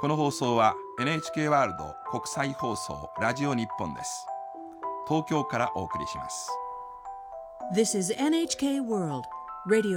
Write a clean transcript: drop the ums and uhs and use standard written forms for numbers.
この放送は NHK ワールド国際放送ラジオ日本です。東京からお送りします。 This is NHK World Radio